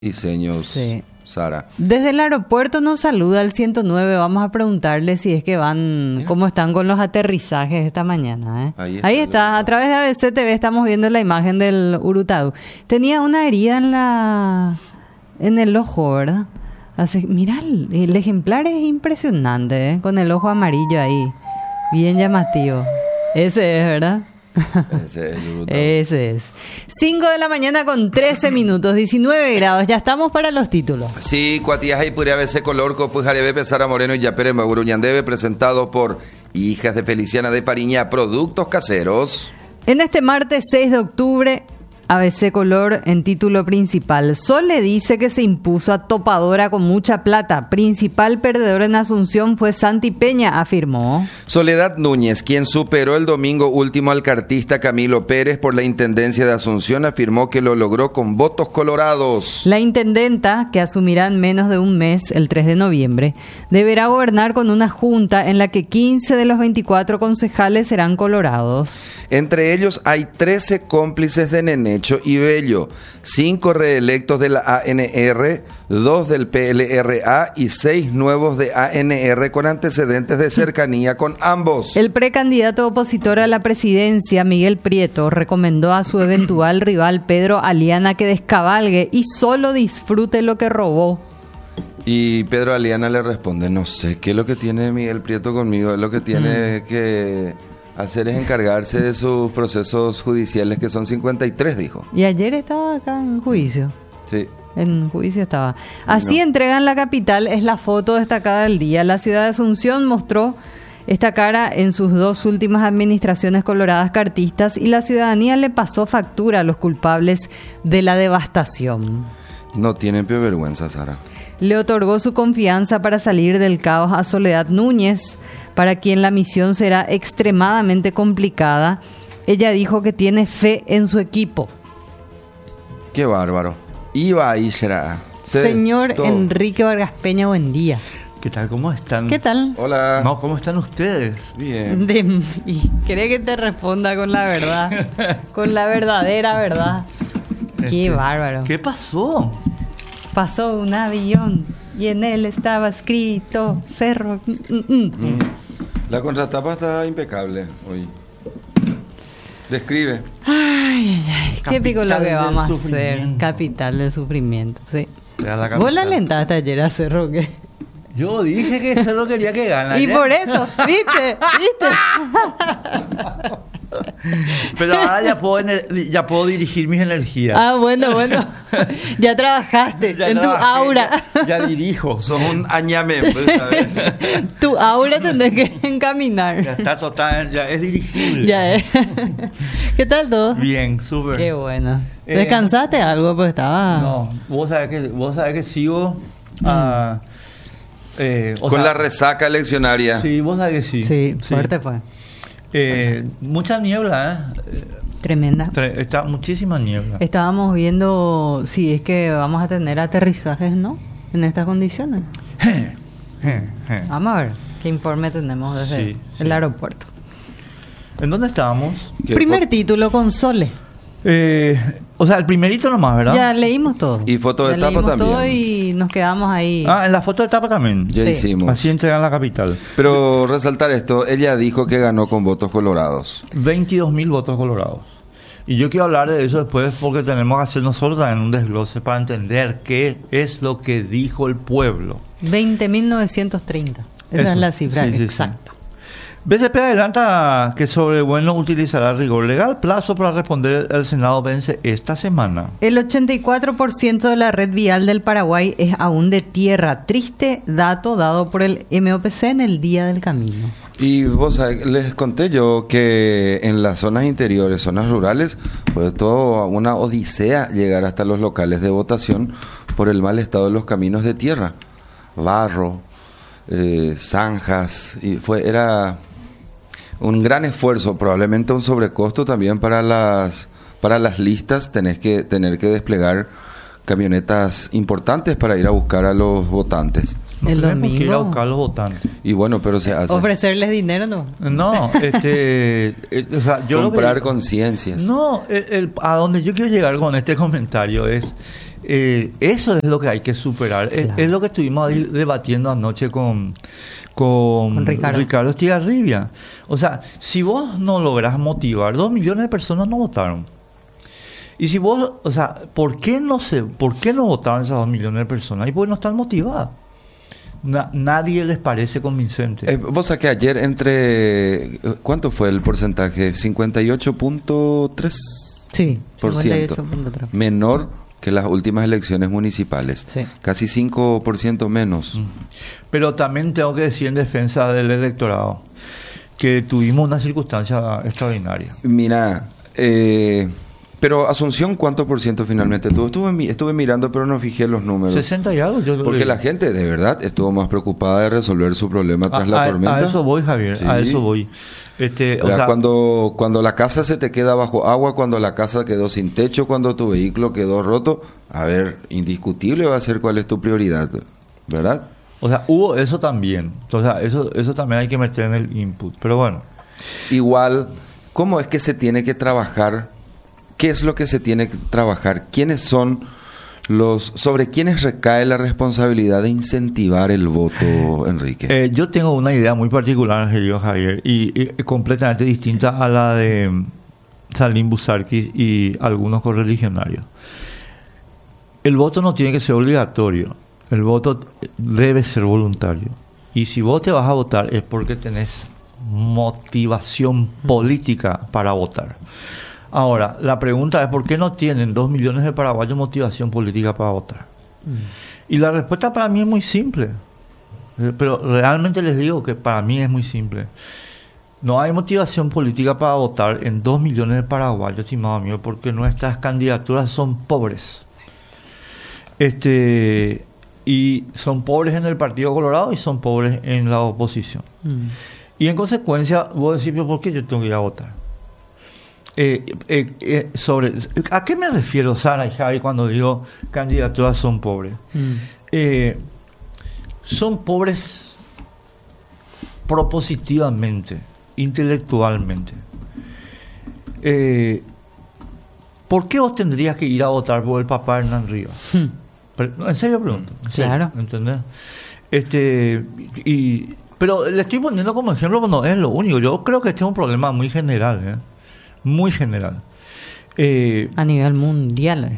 Diseños, Sí. Sara. Desde el aeropuerto nos saluda el 109. Vamos a preguntarle si es que van, Mira. cómo están con los aterrizajes esta mañana. Ahí está, está. A través de ABC TV estamos viendo la imagen del Urutau. Tenía una herida en el ojo, ¿verdad? Así, mira, el ejemplar es impresionante, con el ojo amarillo ahí. Bien llamativo. Ese es, ¿verdad? Ese es el Urutau. Ese es. 5 de la mañana con 13 minutos, 19 grados. Ya estamos para los títulos. Sí, Cuatiaja y Puri ABC Color, Copus Jarebe, Sara Moreno y Yapere Maguruñandebe, presentado por Hijas de Feliciana de Fariña, Productos Caseros. En este martes 6 de octubre, ABC Color en título principal. Sol le dice que se impuso a Topadora con mucha plata. Principal perdedor en Asunción fue Santi Peña, afirmó. Soledad Núñez, quien superó el domingo último al cartista Camilo Pérez por la Intendencia de Asunción, afirmó que lo logró con votos colorados. La intendenta, que asumirá en menos de un mes, el 3 de noviembre, deberá gobernar con una junta en la que 15 de los 24 concejales serán colorados. Entre ellos hay 13 cómplices de Nenecho y Bello, 5 reelectos de la ANR, 2 del PLRA y 6 nuevos de ANR con antecedentes de cercanía con ambos. El precandidato opositor a la presidencia, Miguel Prieto, recomendó a su eventual rival Pedro Aliana que descabalgue y solo disfrute lo que robó. Y Pedro Aliana le responde, no sé, ¿qué es lo que tiene Miguel Prieto conmigo? Lo que tiene que hacer es encargarse de sus procesos judiciales, que son 53, dijo. Y ayer estaba acá en juicio. Sí. En juicio estaba. Así entregan la capital, es la foto destacada del día. La ciudad de Asunción mostró esta cara en sus dos últimas administraciones coloradas cartistas y la ciudadanía le pasó factura a los culpables de la devastación. No tienen peor vergüenza, Sara. Le otorgó su confianza para salir del caos a Soledad Núñez, para quien la misión será extremadamente complicada. Ella dijo que tiene fe en su equipo. Qué bárbaro. Iba ahí será. Señor Enrique Vargas Peña, buen día. ¿Qué tal? ¿Cómo están? ¿Qué tal? Hola. No, ¿cómo están ustedes? Bien. Y quería que te responda con la verdad, con la verdadera verdad. Qué bárbaro. ¿Qué pasó? Pasó un avión y en él estaba escrito Cerro. La contratapa está impecable hoy. Describe. Ay, qué pico lo que Capital vamos a del hacer. sufrimiento. Capital del sufrimiento, sí. Era la ¿Vos capital. la alentaste ayer a Cerro qué? Yo dije que solo quería que ganara. Y por eso, ¿viste? Pero ahora ya puedo dirigir mis energías. Ah, bueno. Ya trabajaste Ya en tu trabajé, aura. Ya dirijo. Sos un añame, pues, ¿sabes? Tu aura tenés que encaminar. Ya está total, ya es dirigible. Ya es. ¿Qué tal todo? Bien, súper. Qué bueno. ¿Descansaste algo? Pues estaba... No, vos sabés que sigo Con la resaca eleccionaria. Sí, vos sabés que sí. Sí, fuerte fue. Mucha niebla, Tremenda. Está muchísima niebla. Estábamos viendo si es que vamos a tener aterrizajes, ¿no? En estas condiciones. Vamos a ver qué informe tenemos desde Sí, el sí. aeropuerto. ¿En dónde estábamos? ¿Qué Primer fo- título con Sole. O sea, el primerito nomás, ¿verdad? Ya leímos todo. Y foto de Ya tapa leímos también. todo y nos quedamos ahí. En la foto de tapa también. Ya Sí. hicimos. Así entregan la capital. Pero resaltar esto, ella dijo que ganó con votos colorados. 22.000 votos colorados. Y yo quiero hablar de eso después porque tenemos que hacer nosotros también un desglose para entender qué es lo que dijo el pueblo. 20.930. Esa Eso. es la cifra Sí, sí, sí. exacta. BCP adelanta que Sobrebueno utilizará rigor legal. Plazo para responder el Senado vence esta semana. El 84% de la red vial del Paraguay es aún de tierra. Triste dato dado por el MOPC en el Día del Camino. Y vos sabés, les conté yo que en las zonas interiores, zonas rurales, pues todo una odisea llegar hasta los locales de votación por el mal estado de los caminos de tierra. Barro, zanjas, y era un gran esfuerzo, probablemente un sobrecosto también para las listas. Tener que desplegar camionetas importantes para ir a buscar a los votantes. No El tenemos que ir a domingo. buscar a los votantes. Y bueno, pero se hace Ofrecerles dinero, ¿no? No, o sea, yo comprar lo que, conciencias. No, a donde yo quiero llegar con este comentario es Eso es lo que hay que superar. Claro. Es lo que estuvimos ahí debatiendo anoche con Ricardo Estigarribia. O sea, si vos no lográs motivar, 2 millones de personas no votaron. Y si vos, o sea, ¿por qué no votaron esas 2 millones de personas? Y porque no están motivadas. Nadie les parece convincente. Vos saqué ayer ¿cuánto fue el porcentaje? 58.3%. Sí, 58.3. Menor que las últimas elecciones municipales. Sí. Casi 5% menos. Pero también tengo que decir en defensa del electorado que tuvimos una circunstancia extraordinaria. Mira, pero Asunción, ¿cuánto por ciento finalmente tuvo? Estuve mirando, pero no fijé los números. 60 y algo. Porque la gente de verdad estuvo más preocupada de resolver su problema tras la tormenta. A eso voy, Javier, Sí. a eso voy. Cuando la casa se te queda bajo agua, cuando la casa quedó sin techo, cuando tu vehículo quedó roto, a ver, indiscutible va a ser cuál es tu prioridad, ¿verdad? O sea, hubo eso también. O sea, eso también hay que meter en el input. Pero bueno. Igual, ¿cómo es que se tiene que trabajar? ¿Qué es lo que se tiene que trabajar? ¿Quiénes son sobre quiénes recae la responsabilidad de incentivar el voto, Enrique? Yo tengo una idea muy particular, querido Javier, y completamente distinta a la de Salim Busarquis y algunos correligionarios. El voto no tiene que ser obligatorio. El voto debe ser voluntario. Y si vos te vas a votar es porque tenés motivación política para votar. Ahora, la pregunta es ¿por qué no tienen 2 millones de paraguayos motivación política para votar? Y la respuesta para mí es muy simple. Pero realmente les digo que para mí es muy simple. No hay motivación política para votar en 2 millones de paraguayos, estimado amigo, porque nuestras candidaturas son pobres. Y son pobres en el Partido Colorado y son pobres en la oposición. Y en consecuencia, vos decís, ¿por qué yo tengo que ir a votar? ¿A qué me refiero, Sara y Javi, cuando digo candidaturas son pobres? Son pobres propositivamente, intelectualmente. ¿Por qué vos tendrías que ir a votar por el papá Hernán Rivas? En serio pregunto. Claro. ¿Entendés? Pero le estoy poniendo como ejemplo, no es lo único. Yo creo que este es un problema muy general, muy general. A nivel mundial.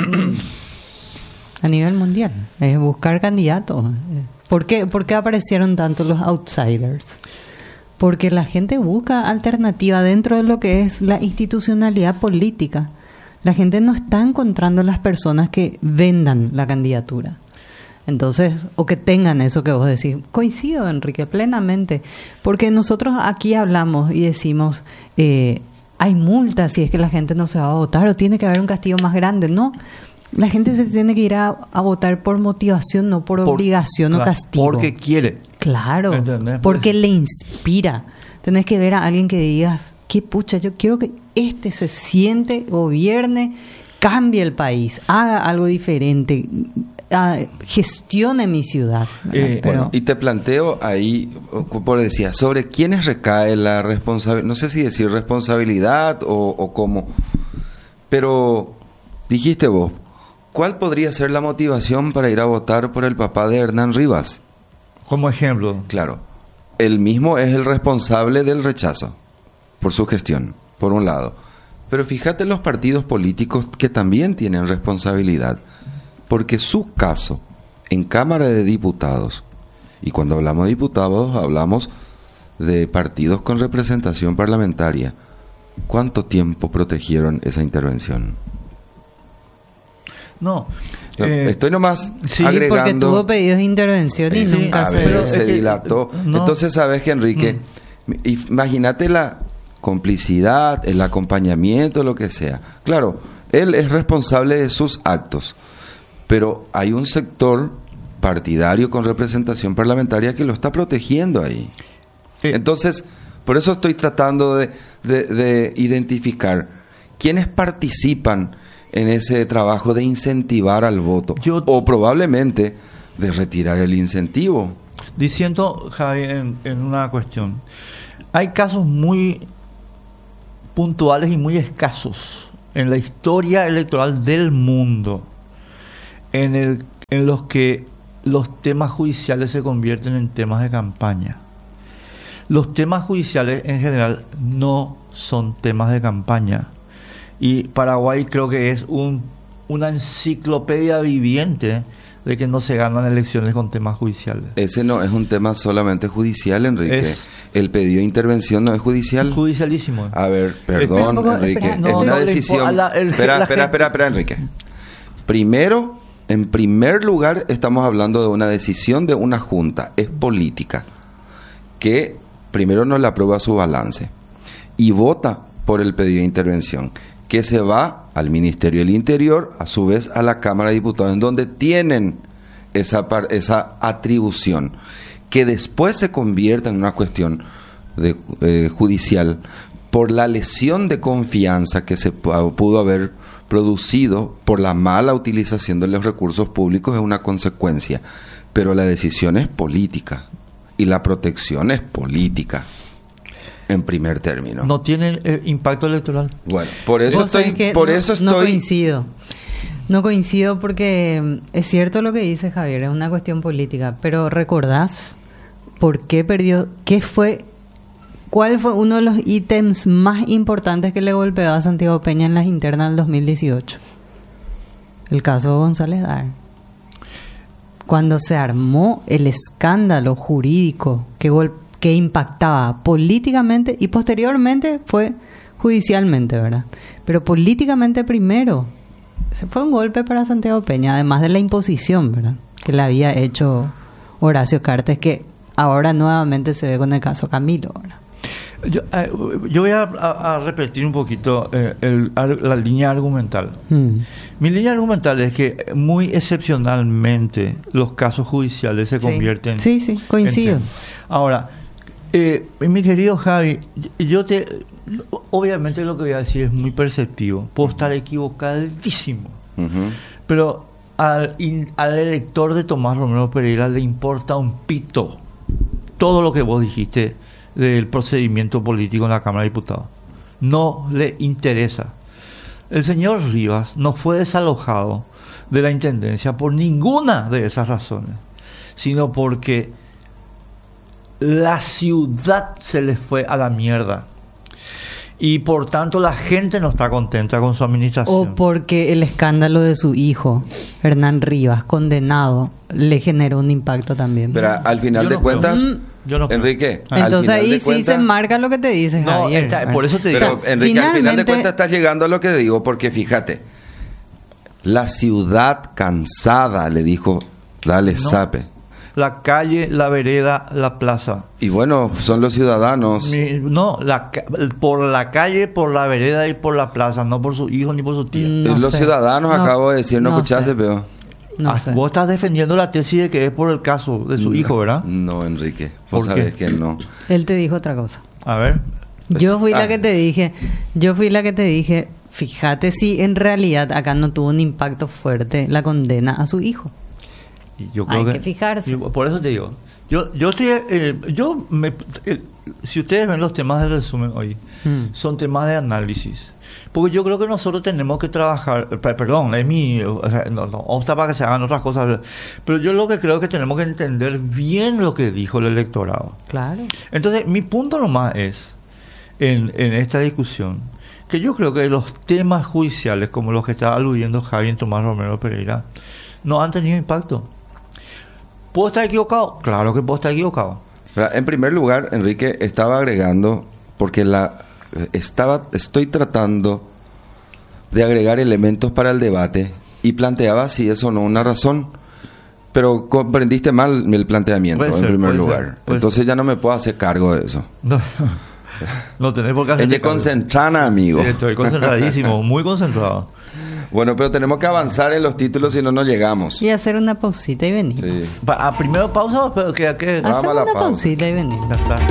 A nivel mundial. Es buscar candidatos. ¿Por qué aparecieron tanto los outsiders? Porque la gente busca alternativa dentro de lo que es la institucionalidad política. La gente no está encontrando las personas que vendan la candidatura. Entonces, o que tengan eso que vos decís. Coincido, Enrique, plenamente. Porque nosotros aquí hablamos y decimos, hay multas si es que la gente no se va a votar o tiene que haber un castigo más grande. No, la gente se tiene que ir a votar por motivación, no por obligación o castigo. Porque quiere. Claro, ¿entendés? porque le inspira. Tenés que ver a alguien que digas, qué pucha, yo quiero que se siente, gobierne, cambie el país, haga algo diferente, gestione mi ciudad. Bueno, y te planteo ahí, por decía, sobre quiénes recae la responsabilidad, no sé si decir responsabilidad o cómo, pero dijiste vos, ¿cuál podría ser la motivación para ir a votar por el papá de Hernán Rivas? Como ejemplo. Claro, él mismo es el responsable del rechazo por su gestión, por un lado. Pero fíjate en los partidos políticos que también tienen responsabilidad, porque su caso en Cámara de Diputados, y cuando hablamos de diputados hablamos de partidos con representación parlamentaria, ¿cuánto tiempo protegieron esa intervención? No, estoy nomás sí, agregando. porque tuvo pedidos de intervención y nunca se dilató. No. Entonces, sabes que, Enrique, imagínate la complicidad, el acompañamiento, lo que sea. Claro, él es responsable de sus actos, pero hay un sector partidario con representación parlamentaria que lo está protegiendo ahí. Entonces, por eso estoy tratando de identificar quiénes participan en ese trabajo de incentivar al voto, o probablemente de retirar el incentivo. Diciendo, Javi, en una cuestión, hay casos muy puntuales y muy escasos en la historia electoral del mundo en los que los temas judiciales se convierten en temas de campaña. Los temas judiciales en general no son temas de campaña. Y Paraguay creo que es una enciclopedia viviente de que no se ganan elecciones con temas judiciales. Ese no es un tema solamente judicial, Enrique. El pedido de intervención no es judicial. Judicialísimo. A ver, perdón, Enrique. Es una decisión. Espera, Enrique. Primero, en primer lugar, estamos hablando de una decisión de una junta. Es política. Que primero no le aprueba su balance. Y vota por el pedido de intervención. Que se va al Ministerio del Interior, a su vez a la Cámara de Diputados, en donde tienen esa atribución, que después se convierta en una cuestión judicial por la lesión de confianza que se pudo haber producido por la mala utilización de los recursos públicos, es una consecuencia. Pero la decisión es política y la protección es política. En primer término. ¿No tiene impacto electoral? Bueno, por eso estoy... No coincido porque es cierto lo que dice Javier, es una cuestión política, pero ¿recordás por qué perdió? ¿Cuál fue uno de los ítems más importantes que le golpeó a Santiago Peña en las internas del 2018? El caso González Dar. Cuando se armó el escándalo jurídico que impactaba políticamente y posteriormente fue judicialmente, ¿verdad? Pero políticamente primero, ese fue un golpe para Santiago Peña, además de la imposición, ¿verdad?, que le había hecho Horacio Cartes, que ahora nuevamente se ve con el caso Camilo, ¿verdad? Yo voy a repetir un poquito la línea argumental. Mi línea argumental es que muy excepcionalmente los casos judiciales se convierten... Sí, coincido. Ahora, mi querido Javi, obviamente lo que voy a decir es muy perceptivo, puedo estar equivocadísimo, pero al elector de Tomás Romero Pereira le importa un pito todo lo que vos dijiste del procedimiento político en la Cámara de Diputados. No le interesa. El señor Rivas no fue desalojado de la Intendencia por ninguna de esas razones, sino porque la ciudad se les fue a la mierda y por tanto la gente no está contenta con su administración. O porque el escándalo de su hijo, Hernán Rivas, condenado, le generó un impacto también. Pero al final de cuentas, Enrique, entonces ahí sí se marca lo que te dice Javier. Por eso te digo. Pero Enrique, al final de cuentas estás llegando a lo que digo, porque fíjate, la ciudad cansada le dijo, dale zape. La calle, la vereda, la plaza. Y bueno, son los ciudadanos. Por la calle, por la vereda y por la plaza, no por su hijo ni por su tía. Los ciudadanos, acabo de decir, ¿no escuchaste, pero? Vos estás defendiendo la tesis de que es por el caso de su hijo, ¿verdad? No, Enrique, vos sabés que no. Él te dijo otra cosa. A ver. Yo fui la que te dije, fíjate si en realidad acá no tuvo un impacto fuerte la condena a su hijo. Y yo creo Hay que fijarse. Por eso te digo, si ustedes ven los temas del resumen hoy, son temas de análisis. Porque yo creo que nosotros tenemos que trabajar, no obsta para que se hagan otras cosas, pero yo lo que creo es que tenemos que entender bien lo que dijo el electorado. Claro. Entonces, mi punto nomás es, en esta discusión, que yo creo que los temas judiciales, como los que está aludiendo Javi en Tomás Romero Pereira, no han tenido impacto. ¿Puedo estar equivocado? Claro que puedo estar equivocado. En primer lugar, Enrique, estaba agregando, porque estoy tratando de agregar elementos para el debate y planteaba si eso no una razón, pero comprendiste mal el planteamiento en primer lugar. Entonces ya no me puedo hacer cargo de eso. No tenés por qué hacer. Ella concentrada, amigo. Sí, estoy concentradísimo, muy concentrado. Bueno, pero tenemos que avanzar en los títulos, si no, no llegamos. Y hacer una pausita y venimos. Sí. ¿Primero pausa o que hacer una pausita y venimos? Ya está.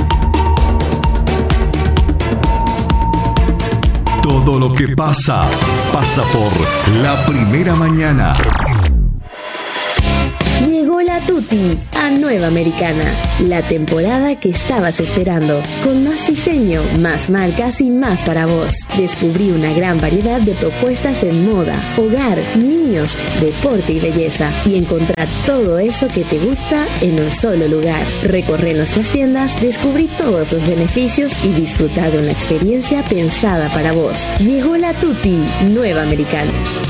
Todo lo que pasa por La Primera Mañana. Llegó la Tutti a Nueva Americana, la temporada que estabas esperando, con más diseño, más marcas y más para vos. Descubrí una gran variedad de propuestas en moda, hogar, niños, deporte y belleza, y encontrar todo eso que te gusta en un solo lugar. Recorre nuestras tiendas, descubrí todos sus beneficios y disfruta de una experiencia pensada para vos. Llegó la Tutti Nueva Americana.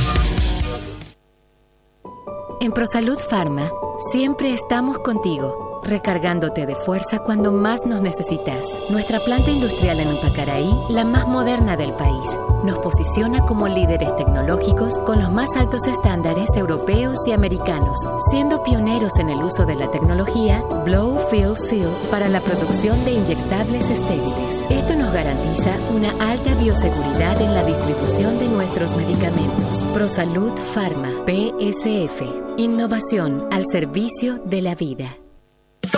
En ProSalud Pharma, siempre estamos contigo, recargándote de fuerza cuando más nos necesitas. Nuestra planta industrial en Umpacaraí, la más moderna del país, nos posiciona como líderes tecnológicos con los más altos estándares europeos y americanos, siendo pioneros en el uso de la tecnología Blow Fill Seal para la producción de inyectables estériles. Esto nos garantiza una alta bioseguridad en la distribución de nuestros medicamentos. ProSalud Pharma, PSF. Innovación al servicio de la vida.